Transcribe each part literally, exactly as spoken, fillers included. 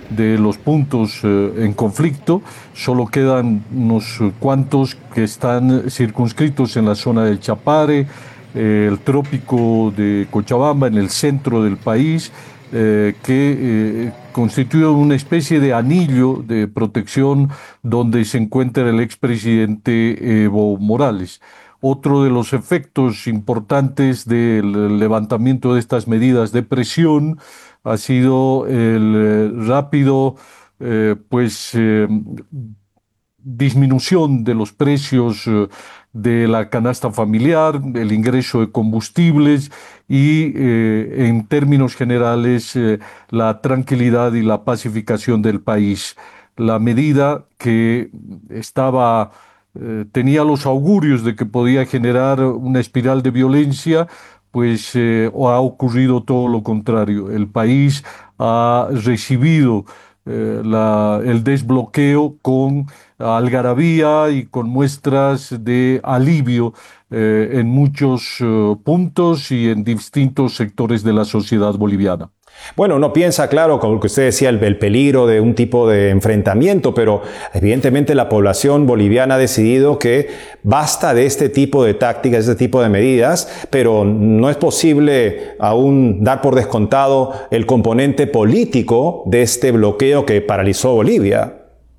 de los puntos eh, en conflicto. Solo quedan unos cuantos que están circunscritos en la zona del Chapare, eh, el trópico de Cochabamba, en el centro del país, eh, que eh, constituye una especie de anillo de protección donde se encuentra el expresidente Evo Morales. Otro de los efectos importantes del levantamiento de estas medidas de presión ha sido el eh, rápido, eh, pues, eh, disminución de los precios eh, de la canasta familiar, el ingreso de combustibles y, eh, en términos generales, eh, la tranquilidad y la pacificación del país. La medida que estaba, eh, tenía los augurios de que podía generar una espiral de violencia, pues eh, ha ocurrido todo lo contrario. El país ha recibido eh, la- el desbloqueo con algarabía y con muestras de alivio eh, en muchos eh, puntos y en distintos sectores de la sociedad boliviana. Bueno, uno piensa, claro, como lo que usted decía, el, el peligro de un tipo de enfrentamiento, pero evidentemente la población boliviana ha decidido que basta de este tipo de tácticas, de este tipo de medidas, pero no es posible aún dar por descontado el componente político de este bloqueo que paralizó Bolivia.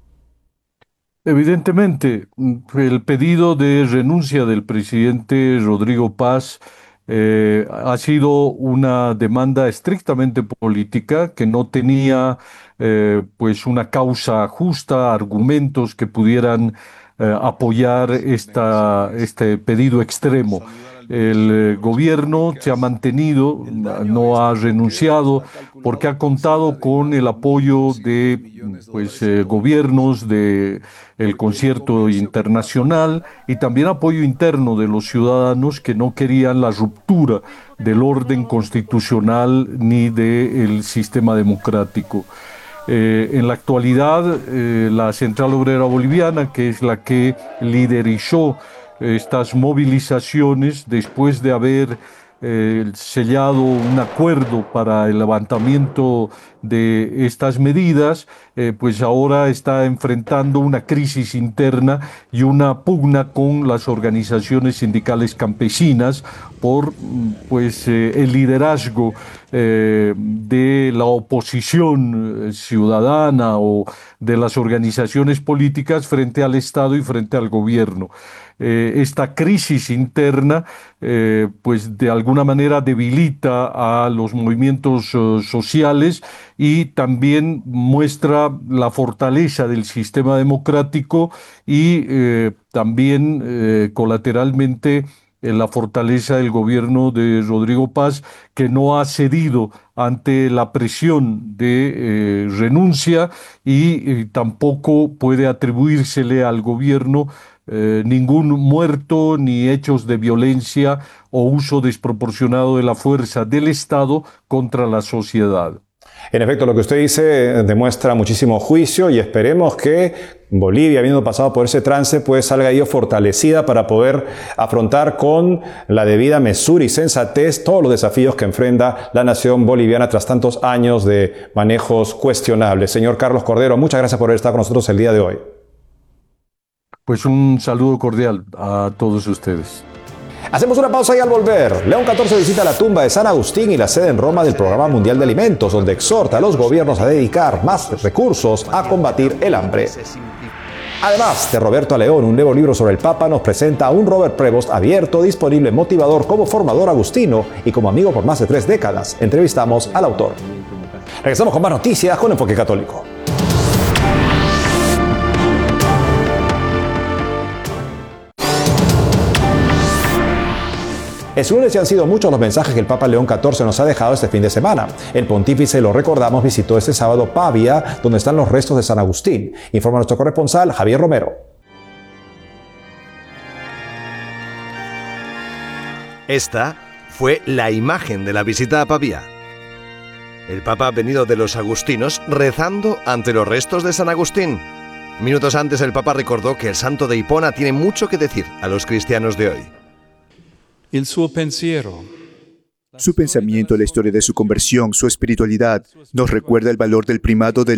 Evidentemente, el pedido de renuncia del presidente Rodrigo Paz eh, ha sido una demanda estrictamente política que no tenía eh, pues una causa justa, argumentos que pudieran eh, apoyar esta, este pedido extremo. El eh, gobierno se ha mantenido, no ha renunciado, porque ha contado con el apoyo de pues, eh, gobiernos de el concierto internacional y también apoyo interno de los ciudadanos que no querían la ruptura del orden constitucional ni del sistema democrático. Eh, en la actualidad, eh, la Central Obrera Boliviana, que es la que liderizó estas movilizaciones después de haber eh, sellado un acuerdo para el levantamiento de estas medidas, eh, pues ahora está enfrentando una crisis interna y una pugna con las organizaciones sindicales campesinas por pues, eh, el liderazgo eh, de la oposición eh, ciudadana o de las organizaciones políticas frente al Estado y frente al gobierno. Eh, esta crisis interna, eh, pues de alguna manera debilita a los movimientos uh, sociales y también muestra la fortaleza del sistema democrático y eh, también eh, colateralmente eh, la fortaleza del gobierno de Rodrigo Paz, que no ha cedido ante la presión de eh, renuncia y eh, tampoco puede atribuírsele al gobierno eh, ningún muerto ni hechos de violencia o uso desproporcionado de la fuerza del Estado contra la sociedad. En efecto, lo que usted dice demuestra muchísimo juicio y esperemos que Bolivia, habiendo pasado por ese trance, pues salga ello fortalecida para poder afrontar con la debida mesura y sensatez todos los desafíos que enfrenta la nación boliviana tras tantos años de manejos cuestionables. Señor Carlos Cordero, muchas gracias por estar con nosotros el día de hoy. Pues un saludo cordial a todos ustedes. Hacemos una pausa y al volver, León catorce visita la tumba de San Agustín y la sede en Roma del Programa Mundial de Alimentos, donde exhorta a los gobiernos a dedicar más recursos a combatir el hambre. Además de Roberto Aleón, un nuevo libro sobre el Papa nos presenta a un Robert Prevost abierto, disponible, motivador como formador agustino y como amigo por más de tres décadas. Entrevistamos al autor. Regresamos con más noticias con Enfoque Católico. Es lunes y han sido muchos los mensajes que el Papa León catorce nos ha dejado este fin de semana. El pontífice, lo recordamos, visitó este sábado Pavia, donde están los restos de San Agustín. Informa nuestro corresponsal Javier Romero. Esta fue la imagen de la visita a Pavia. El Papa ha venido de los agustinos rezando ante los restos de San Agustín. Minutos antes el Papa recordó que el santo de Hipona tiene mucho que decir a los cristianos de hoy. Il suo pensiero. Su pensamiento, la historia de su conversión, su espiritualidad, nos recuerda el valor del primado de